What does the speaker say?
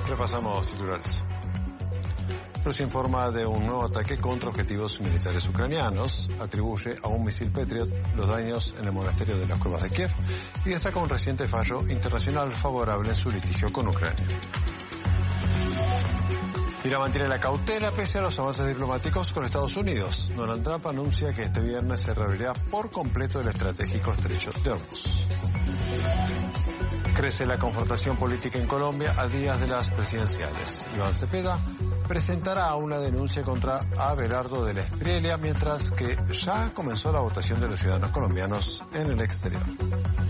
Repasamos titulares. Rusia informa de un nuevo ataque contra objetivos militares ucranianos, atribuye a un misil Patriot los daños en el monasterio de las Cuevas de Kiev y destaca un reciente fallo internacional favorable en su litigio con Ucrania. Irán mantiene la cautela pese a los avances diplomáticos con Estados Unidos. Donald Trump anuncia que este viernes se reabrirá por completo el estratégico estrecho de Hormuz. Crece la confrontación política en Colombia a días de las presidenciales. Iván Cepeda presentará una denuncia contra Abelardo de la Espriella, mientras que ya comenzó la votación de los ciudadanos colombianos en el exterior.